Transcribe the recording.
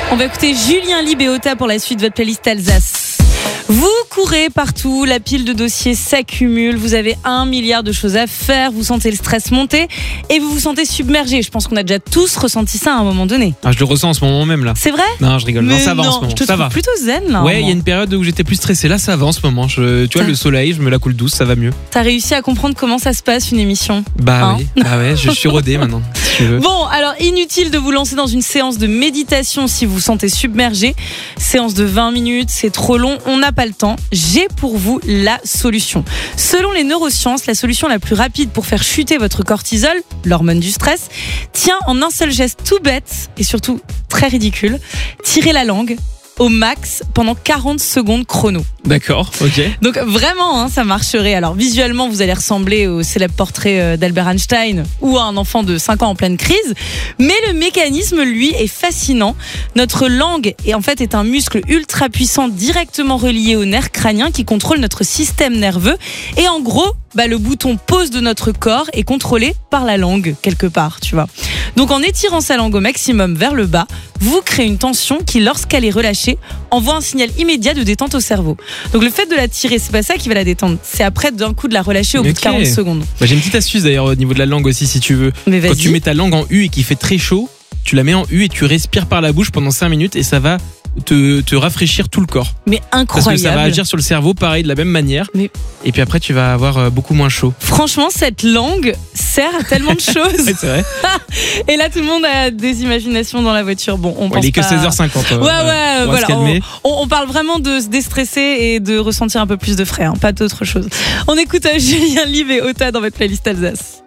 On va écouter Julien Lieb et Ota pour la suite de votre playlist Alsace. Vous courez partout, la pile de dossiers s'accumule, vous avez 1 milliard de choses à faire, vous sentez le stress monter et vous vous sentez submergé. Je pense qu'on a déjà tous ressenti ça à un moment donné. Ah, je le ressens en ce moment même là. C'est vrai ? Non, je rigole. Mais non, ça va en ce moment. Je te Ça trouve va. plutôt zen là. Ouais, il y a une période où j'étais plus stressé. Là, ça va en ce moment. Tu vois, le soleil, je me la coule douce, ça va mieux. T'as réussi à comprendre comment ça se passe une émission ? Bah ouais, je suis rodé maintenant. Si tu veux. Bon, alors inutile de vous lancer dans une séance de méditation si vous vous sentez submergé. Séance de 20 minutes, c'est trop long, on n'a pas le temps. J'ai pour vous la solution. Selon les neurosciences, la solution la plus rapide pour faire chuter votre cortisol, l'hormone du stress, tient en un seul geste tout bête et surtout très ridicule. Tirer la langue au max pendant 40 secondes chrono. D'accord, ok. Donc vraiment, ça marcherait. Alors visuellement, vous allez ressembler au célèbre portrait d'Albert Einstein ou à un enfant de 5 ans en pleine crise. Mais le mécanisme, lui, est fascinant. Notre langue est un muscle ultra puissant directement relié au nerf crânien qui contrôle notre système nerveux. Et en gros, le bouton pause de notre corps est contrôlé par la langue, quelque part, tu vois. Donc en étirant sa langue au maximum vers le bas, vous créez une tension qui, lorsqu'elle est relâchée, envoie un signal immédiat de détente au cerveau. Donc le fait de la tirer, c'est pas ça qui va la détendre. C'est après d'un coup de la relâcher au bout de 40 secondes. J'ai une petite astuce d'ailleurs au niveau de la langue aussi si tu veux. Mais vas-y. Quand tu mets ta langue en U et qu'il fait très chaud, tu la mets en U et tu respires par la bouche pendant 5 minutes et ça va te rafraîchir tout le corps. Mais incroyable. Parce que ça va agir sur le cerveau pareil de la même manière. Et puis après tu vas avoir beaucoup moins chaud. Franchement, cette langue sert à tellement de choses. Ouais, c'est vrai. Et là tout le monde a des imaginations dans la voiture. Bon, on pense il est que pas... 16h50. Voilà. On parle vraiment de se déstresser et de ressentir un peu plus de frais, pas d'autre chose. On écoute Julien Lieb et Ota dans votre playlist Alsace.